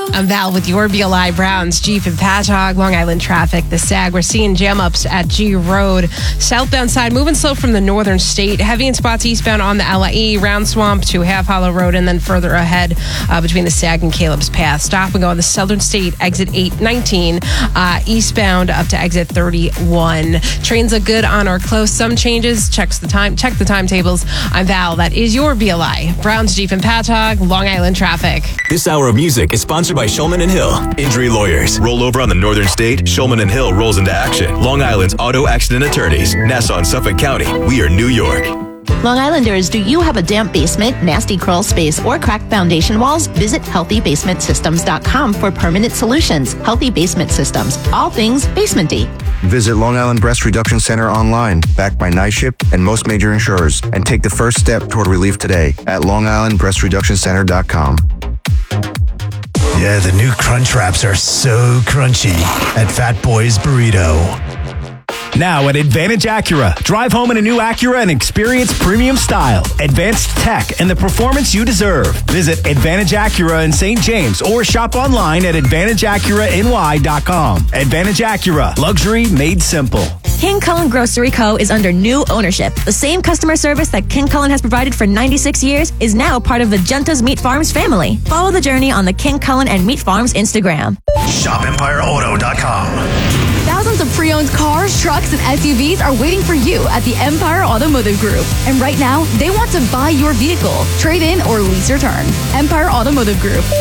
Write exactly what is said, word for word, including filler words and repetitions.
I'm Val with your B L I Browns, Jeep and Patchogue, Long Island traffic. The Sag, we're seeing jam-ups at G Road. Southbound side, moving slow from the northern state. Heavy in spots eastbound on the L I E, Round Swamp to Half Hollow Road, and then further ahead uh, between the Sag and Caleb's Path. Stop and go on the southern state, exit eight nineteen, uh, eastbound up to exit thirty-one. Trains look good on or close. Some changes. Checks the time. Check the timetables. I'm Val. That is your B L I. Browns, Jeep and Patchogue, Long Island traffic. This hour of music is sponsored by Shulman and Hill. Injury lawyers. Roll over on the northern state. Shulman and Hill rolls into action. Long Island's auto accident attorneys. Nassau and Suffolk County. We are New York. Long Islanders, do you have a damp basement, nasty crawl space, or cracked foundation walls? Visit healthy basement systems dot com for permanent solutions. Healthy Basement Systems. All things basement-y. Visit Long Island Breast Reduction Center online, backed by NYSHIP and most major insurers, and take the first step toward relief today at long island breast reduction center dot com. Yeah, the new Crunch Wraps are so crunchy at Fat Boy's Burrito. Now at Advantage Acura. Drive home in a new Acura and experience premium style, advanced tech, and the performance you deserve. Visit Advantage Acura in Saint James or shop online at advantage acura n y dot com. Advantage Acura. Luxury made simple. King Cullen Grocery Co. is under new ownership. The same customer service that King Cullen has provided for ninety-six years is now part of the Junta's Meat Farms family. Follow the journey on the King Cullen and Meat Farms Instagram. shop empire auto dot com. Thousands of pre-owned cars, trucks, and S U Vs are waiting for you at the Empire Automotive Group. And right now, they want to buy your vehicle, trade in, or lease your turn. Empire Automotive Group.